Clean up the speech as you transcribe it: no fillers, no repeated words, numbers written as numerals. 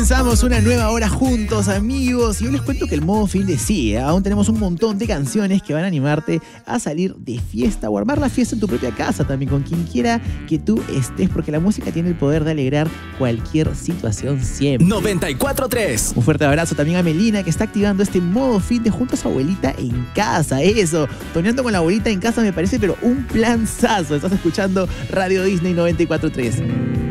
Comenzamos una nueva hora juntos, amigos. Y hoy les cuento que el modo fin de sí, aún tenemos un montón de canciones que van a animarte a salir de fiesta o armar la fiesta en tu propia casa también, con quien quiera que tú estés, porque la música tiene el poder de alegrar cualquier situación siempre. 94.3. Un fuerte abrazo también a Melina, que está activando este modo fin de junto a su abuelita en casa. Eso, toneando con la abuelita en casa me parece, pero un planzazo. Estás escuchando Radio Disney 94.3.